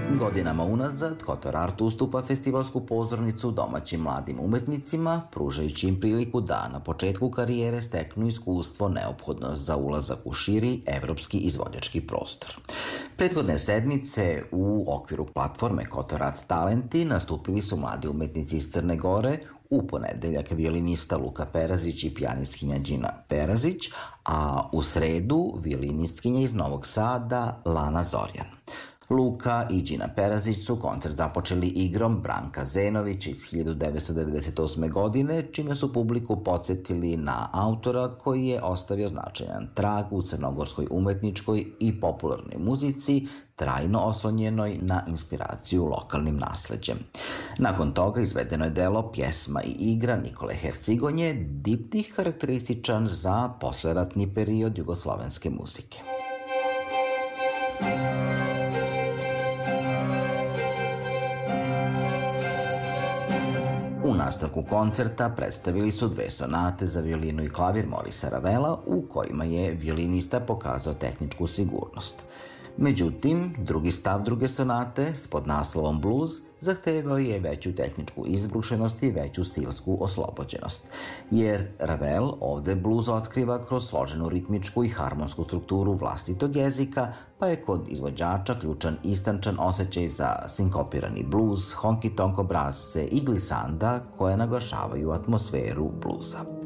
Godinama unazad Kotor Art ustupa festivalsku pozornicu domaćim mladim umetnicima, pružajući im priliku da na početku karijere steknu iskustvo neophodno za ulazak u širi evropski izvođački prostor. Prethodne sedmice u okviru platforme Kotor Art Talenti nastupili su mladi umetnici iz Crne Gore, u ponedeljak violinista Luka Perazić i pijanistkinja Đina Perazić, a u sredu violinistkinja iz Novog Sada Lana Zorjan. Luka i Đina Perazić su koncert započeli igrom Branka Zenovića iz 1998. godine, čime su publiku podsjetili na autora koji je ostavio značajan trag u crnogorskoj umetničkoj i popularnoj muzici, trajno oslonjenoj na inspiraciju lokalnim nasleđem. Nakon toga izvedeno je delo Pjesma i igra Nikole Hercigonje, diptih karakterističan za posleratni period jugoslovenske muzike. U nastavku koncerta predstavili su dve sonate za violinu i klavir Morisa Ravela, u kojima je violinista pokazao tehničku sigurnost. Međutim, drugi stav druge sonate, s podnaslovom Blues, zahtevao je veću tehničku izbrušenost i veću stilsku oslobođenost, jer Ravel ovde blues otkriva kroz složenu ritmičku i harmonsku strukturu vlastitog jezika, pa je kod izvođača ključan istančan osjećaj za sinkopirani blues, honky-tonk obrazce i glisanda koje naglašavaju atmosferu bluza.